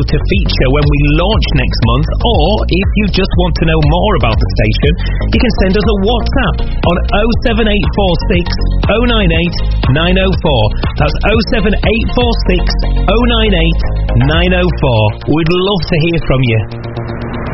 to feature when we launch next month, or if you just want to know more about the station, you can send us a WhatsApp on 07846 098 904. That's 07846 098 904. We'd love to hear from you.